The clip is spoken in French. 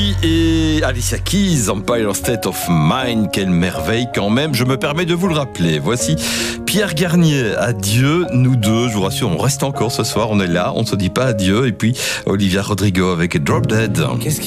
Jolie et Alicia Keys, Empire State of Mind, quelle merveille quand même, je me permets de vous le rappeler. Voici Pierre Garnier, adieu, nous deux, je vous rassure, on reste encore ce soir, on est là, on ne se dit pas adieu, et puis Olivia Rodrigo avec Drop Dead.